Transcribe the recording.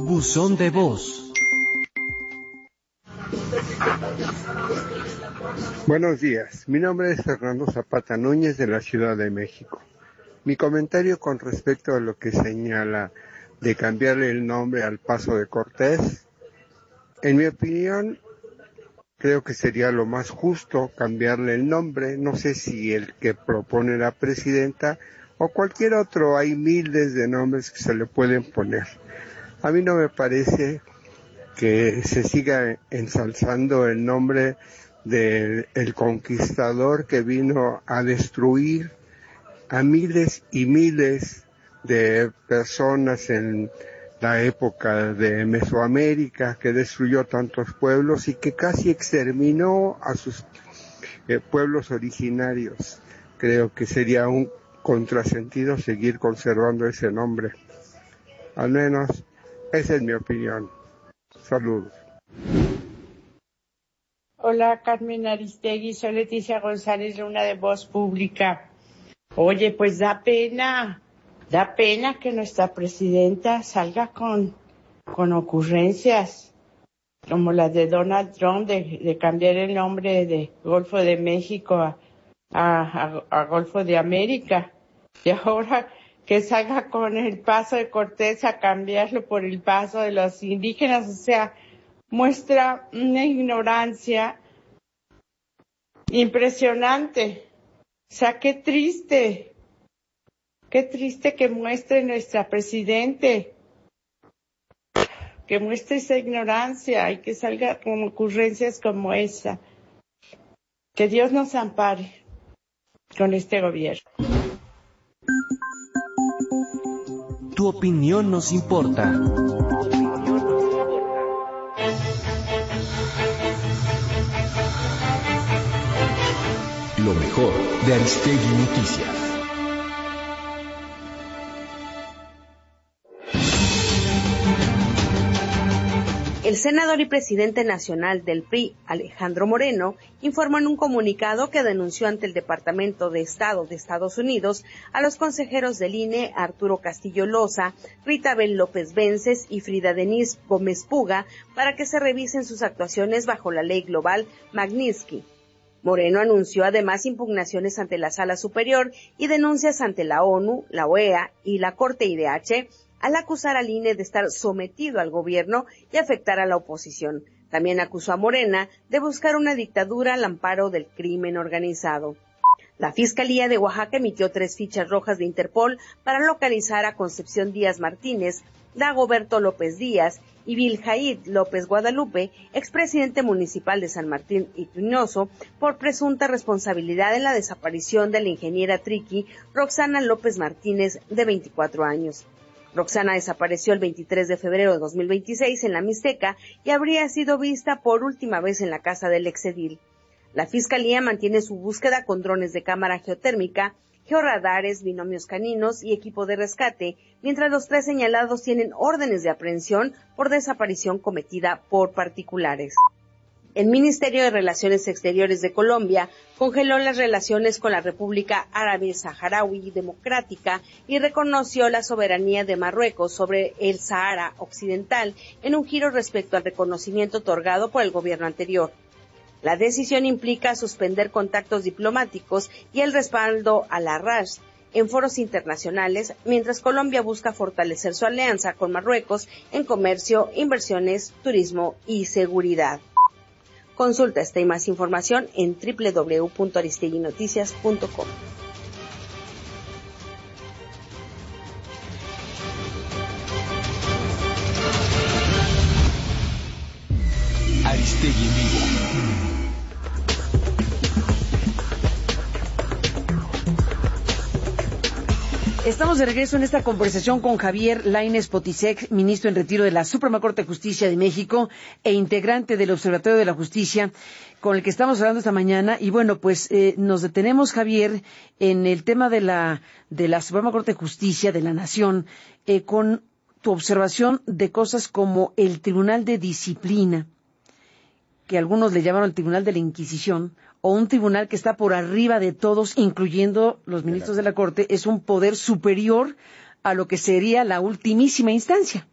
Buzón de voz. Buenos días, mi nombre es Fernando Zapata Núñez de la Ciudad de México. Mi comentario con respecto a lo que señala de cambiarle el nombre al Paso de Cortés, en mi opinión, creo que sería lo más justo cambiarle el nombre. No sé si el que propone la presidenta o cualquier otro, hay miles de nombres que se le pueden poner. A mí no me parece que se siga ensalzando el nombre del conquistador que vino a destruir a miles y miles de personas en la época de Mesoamérica, que destruyó tantos pueblos y que casi exterminó a sus pueblos originarios. Creo que sería un contrasentido seguir conservando ese nombre. Al menos, esa es mi opinión. Saludos. Hola, Carmen Aristegui, soy Leticia González Luna de Voz Pública. Oye, pues da pena que nuestra presidenta salga con ocurrencias como las de Donald Trump de cambiar el nombre de Golfo de México a Golfo de América. Y ahora que salga con el Paso de Cortés a cambiarlo por el Paso de los Indígenas, o sea, muestra una ignorancia impresionante. O sea, qué triste que muestre nuestra presidente, que muestre esa ignorancia y que salga con ocurrencias como esa. Que Dios nos ampare con este gobierno. Tu opinión nos importa. Lo mejor de Aristegui Noticias. El senador y presidente nacional del PRI, Alejandro Moreno, informó en un comunicado que denunció ante el Departamento de Estado de Estados Unidos a los consejeros del INE, Arturo Castillo Loza, Rita Bel López Vences y Frida Denise Gómez Puga, para que se revisen sus actuaciones bajo la ley global Magnitsky. Moreno anunció además impugnaciones ante la Sala Superior y denuncias ante la ONU, la OEA y la Corte IDH, al acusar al INE de estar sometido al gobierno y afectar a la oposición. También acusó a Morena de buscar una dictadura al amparo del crimen organizado. La Fiscalía de Oaxaca emitió 3 fichas rojas de Interpol para localizar a Concepción Díaz Martínez, Dagoberto López Díaz y Viljaid López Guadalupe, expresidente municipal de San Martín y Tuñoso, por presunta responsabilidad en la desaparición de la ingeniera triqui Roxana López Martínez, de 24 años. Roxana desapareció el 23 de febrero de 2026 en la Mixteca y habría sido vista por última vez en la casa del exedil. La Fiscalía mantiene su búsqueda con drones de cámara geotérmica, georradares, binomios caninos y equipo de rescate, mientras los 3 señalados tienen órdenes de aprehensión por desaparición cometida por particulares. El Ministerio de Relaciones Exteriores de Colombia congeló las relaciones con la República Árabe Saharaui Democrática y reconoció la soberanía de Marruecos sobre el Sahara Occidental en un giro respecto al reconocimiento otorgado por el gobierno anterior. La decisión implica suspender contactos diplomáticos y el respaldo a la RAS en foros internacionales, mientras Colombia busca fortalecer su alianza con Marruecos en comercio, inversiones, turismo y seguridad. Consulta esta y más información en www.aristeguinoticias.com. Aristegui en vivo. Estamos de regreso en esta conversación con Javier Lainez Potisek, ministro en retiro de la Suprema Corte de Justicia de México e integrante del Observatorio de la Justicia, con el que estamos hablando esta mañana. Y bueno, pues nos detenemos, Javier, en el tema de la Suprema Corte de Justicia de la Nación, con tu observación de cosas como el Tribunal de Disciplina, que algunos le llamaron el Tribunal de la Inquisición, o un tribunal que está por arriba de todos, incluyendo los ministros de la Corte, es un poder superior a lo que sería la ultimísima instancia.